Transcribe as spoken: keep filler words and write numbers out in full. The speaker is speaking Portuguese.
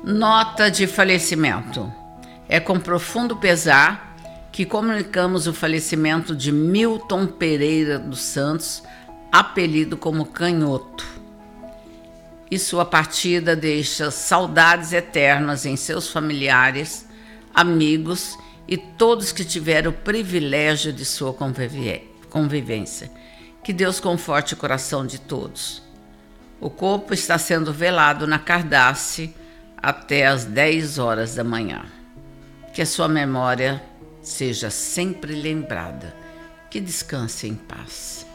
Nota de falecimento. É com profundo pesar que comunicamos o falecimento de Milton Pereira dos Santos, apelido como Canhoto. E sua partida deixa saudades eternas em seus familiares, amigos e todos que tiveram o privilégio de sua convivência. Que Deus conforte o coração de todos. O corpo está sendo velado na Cardace até às dez horas da manhã. Que a sua memória seja sempre lembrada. Que descanse em paz.